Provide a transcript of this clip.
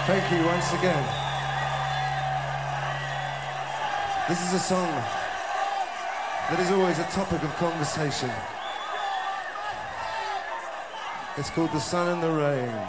Thank you once again. This is a song that is always a topic of conversation. It's called The Sun and the Rain.